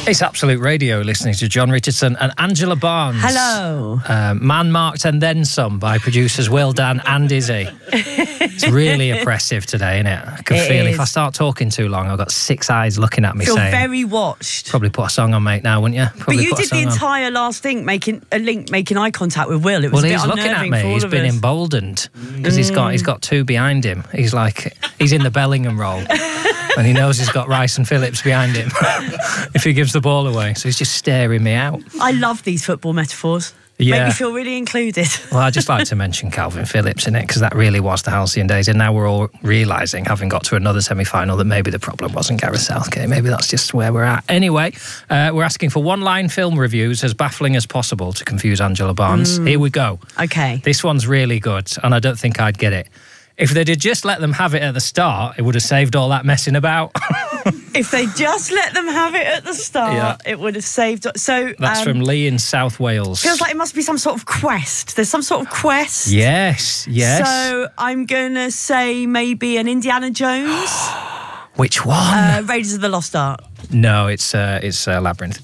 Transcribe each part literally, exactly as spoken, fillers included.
It's Absolute Radio, listening to John Richardson and Angela Barnes. Hello. Um, man-marked and then some by producers Will, Dan and Izzy. It's really oppressive today, isn't it? I can It feel is. if I start talking too long, I've got six eyes looking at me Feel saying... very watched. Probably put a song on, mate, now, wouldn't you? Probably But you put a did the song on. entire last thing, making a link, making eye contact with Will. It was Well, a bit he's looking at unnerving me. for all He's of been us. emboldened because he's got he's got two behind him. He's like he's in the Bellingham role, and he knows he's got Rice and Phillips behind him if he gives the ball away. So he's just staring me out. I love these football metaphors. Yeah. Make me feel really included. Well, I'd just like to mention Calvin Phillips in it because that really was the halcyon days, and now we're all realising, having got to another semi-final, that maybe the problem wasn't Gareth Southgate. Maybe that's just where we're at. Anyway, uh, we're asking for one-line film reviews as baffling as possible to confuse Angela Barnes. Mm. Here we go. Okay. This one's really good, and I don't think I'd get it. If they'd have just let them have it at the start, it would have saved all that messing about. If they just let them have it at the start, Yeah. it would have saved... So That's um, from Lee in South Wales. feels like it must be some sort of quest. There's some sort of quest. Yes, yes. So I'm going to say maybe an Indiana Jones. Which one? uh, Raiders of the Lost Ark. No, it's uh, it's uh, Labyrinth.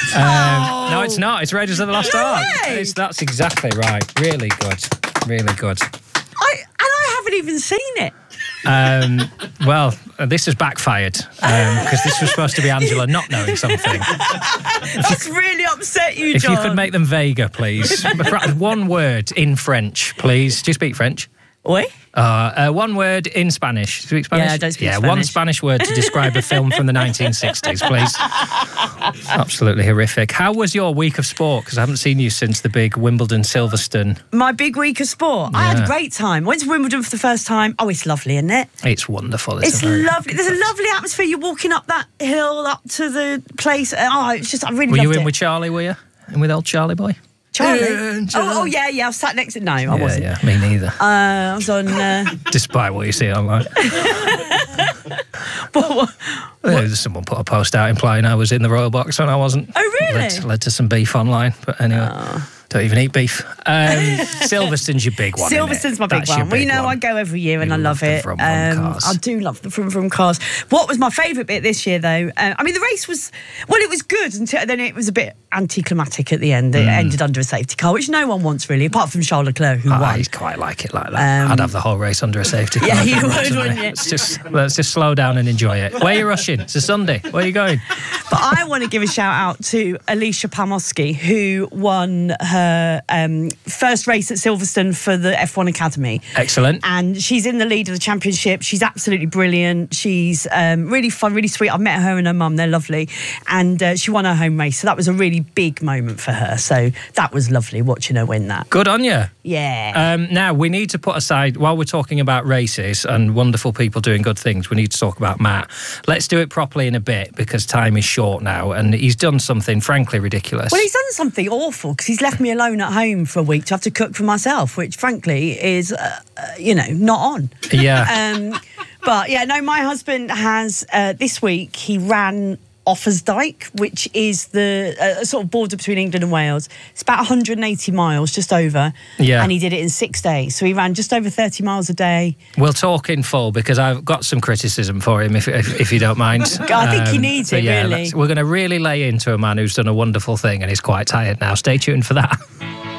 Um, No, it's not. It's Raiders of the Lost No Ark. way! It's, that's exactly right. Really good. Really good. I, and I haven't even seen it. Um, well, uh, this has backfired because this was supposed to be Angela not knowing something. That's really upset you, If John. you could make them vaguer, please. Perhaps one word in French, please. Do you speak French? Oi? Uh, uh, one word in Spanish. Do you speak Spanish? Yeah, I don't speak yeah, Spanish. one Spanish word to describe a film from the nineteen sixties, please. Absolutely horrific. How was your week of sport? Because I haven't seen you since the big Wimbledon Silverstone. My big week of sport. I had Yeah. a great time. Went to Wimbledon for the first time. Oh, it's lovely, isn't it? It's wonderful. It's, It's a very- lovely. There's a lovely atmosphere. You're walking up that hill, up to the place. Oh, it's just, I really Were loved you in it. with Charlie, were you? In with old Charlie boy? Charlie? Yeah, Oh, oh, yeah, yeah. I was sat next to... No, I yeah, wasn't. yeah, me neither. Uh, I was on... Uh, Despite what you see online. what, what, Uh, Someone put a post out implying I was in the royal box and I wasn't. Oh, really? Led, led to some beef online, but anyway. Don't even eat beef. Um, Silverstone's your big one, Silverstone's my big That's your one. Well, you big know, one. I go every year and You I love love the it. Vroom Vroom cars. I do love the Vroom Vroom cars. What was my favourite bit this year, though? Uh, I mean, the race was, well, it was good until then it was a bit anticlimactic at the end. It Mm. ended under a safety car, which no one wants really, apart from Charles Leclerc, who I won. quite like it like that. Um, I'd have the whole race under a safety car. Yeah, you pretty would, much, wouldn't you? Let's just, let's just slow down and enjoy it. Where are you rushing? It's a Sunday. Where are you going? But I want to give a shout out to Alicia Palmosky, who won her um, first race at Silverstone for the F one Academy. Excellent. And she's in the lead of the championship. She's absolutely brilliant. She's um, really fun, really sweet. I've met her and her mum. They're lovely. And uh, she won her home race. So that was a really big moment for her. So that was lovely watching her win that. Good on you. Yeah. Um, now, we need to put aside, while we're talking about races and wonderful people doing good things, we need to talk about Matt. Let's do it properly in a bit because time is short now and he's done something frankly ridiculous. Well, he's done something awful because he's left me alone at home for a week to have to cook for myself, which frankly is, uh, uh, you know, not on. Yeah. Um, but yeah, no, my husband has, uh, this week, he ran Offansdyke, which is the uh, sort of border between England and Wales. It's about one hundred eighty miles, just over. Yeah. And he did it in six days. So he ran just over thirty miles a day. We'll talk in full because I've got some criticism for him, if if, if you don't mind. I think he needs so it, yeah, really. let's- We're going to really lay into a man who's done a wonderful thing and he's quite tired now. Stay tuned for that.